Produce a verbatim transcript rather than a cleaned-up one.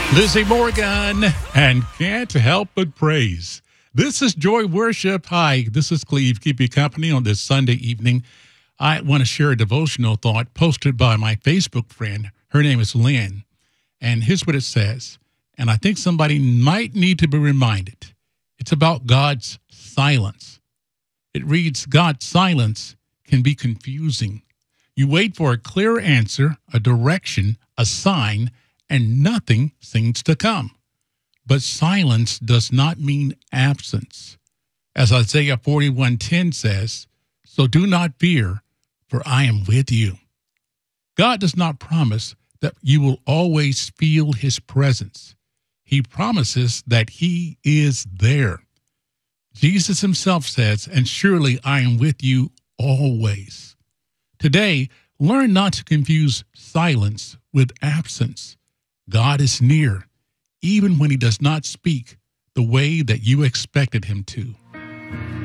Lizzie Morgan and Can't Help But Praise. This is Joy Worship. Hi, this is Cleve. Keep you company on this Sunday evening. I want to share a devotional thought posted by my Facebook friend. Her name is Lynn. And here's what it says. And I think somebody might need to be reminded. It's about God's silence. It reads, God's silence can be confusing. You wait for a clear answer, a direction, a sign, and nothing seems to come. But silence does not mean absence. As Isaiah forty-one ten says, so do not fear, for I am with you. God does not promise that you will always feel his presence. He promises that he is there. Jesus himself says, and surely I am with you always. Today, learn not to confuse silence with absence. God is near, even when he does not speak the way that you expected him to.